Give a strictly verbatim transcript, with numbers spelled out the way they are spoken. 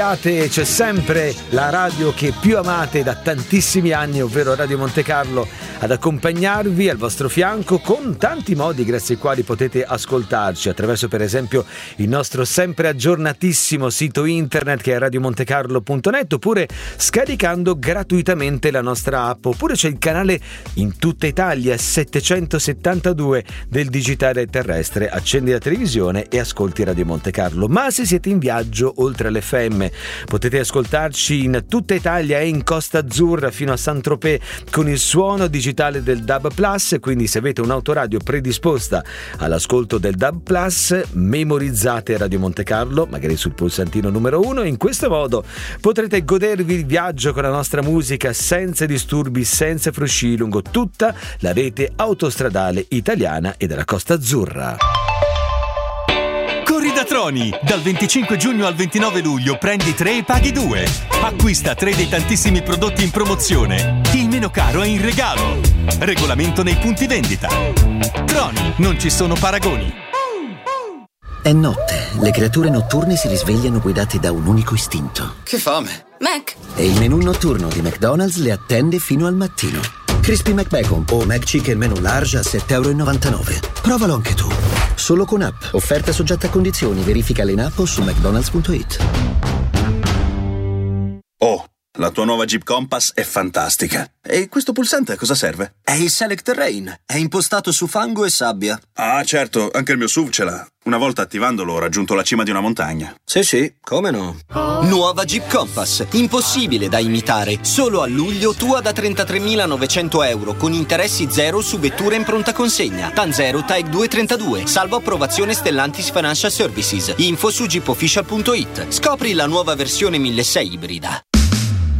C'è sempre la radio che più amate da tantissimi anni, ovvero Radio Monte Carlo, ad accompagnarvi al vostro fianco con tanti modi grazie ai quali potete ascoltarci, attraverso per esempio il nostro sempre aggiornatissimo sito internet che è radio monte carlo punto net, oppure scaricando gratuitamente la nostra app, oppure c'è il canale in tutta Italia settecentosettantadue del digitale terrestre. Accendi la televisione e ascolti Radio Monte Carlo. Ma se siete in viaggio oltre all'F M, potete ascoltarci in tutta Italia e in Costa Azzurra fino a Saint-Tropez con il suono digitale del D A B Plus, quindi se avete un'autoradio predisposta all'ascolto del D A B Plus, memorizzate Radio Monte Carlo, magari sul pulsantino numero uno, e in questo modo potrete godervi il viaggio con la nostra musica senza disturbi, senza frusci lungo tutta la rete autostradale italiana e della Costa Azzurra. Corri da Troni! Dal venticinque giugno al ventinove luglio prendi tre e paghi due. Acquista tre dei tantissimi prodotti in promozione. Il meno caro è in regalo. Regolamento nei punti vendita. Troni, non ci sono paragoni. È notte. Le creature notturne si risvegliano guidate da un unico istinto. Che fame! Mac! E il menù notturno di McDonald's le attende fino al mattino. Crispy McBacon o McChicken Menu Large a sette e novantanove euro. Provalo anche tu. Solo con app. Offerta soggetta a condizioni. Verifica in app o su mcdonalds punto it. Oh, la tua nuova Jeep Compass è fantastica. E questo pulsante a cosa serve? È il Select Terrain. È impostato su fango e sabbia. Ah, certo, anche il mio S U V ce l'ha. Una volta attivandolo ho raggiunto la cima di una montagna. Sì, sì, come no? Nuova Jeep Compass. Impossibile da imitare. Solo a luglio tua da trentatremilanovecento euro con interessi zero su vetture in pronta consegna. TAN zero, T A E C duecentotrentadue. Salvo approvazione Stellantis Financial Services. Info su jeep official punto it. Scopri la nuova versione milleseicento ibrida.